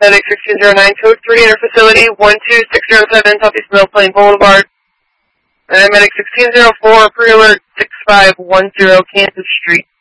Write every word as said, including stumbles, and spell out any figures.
Medic sixteen oh nine, code three, enter facility, one two six oh seven, Southeast Mill Plain Boulevard. Uh, Medic sixteen oh four, pre-alert six five one zero, Kansas Street.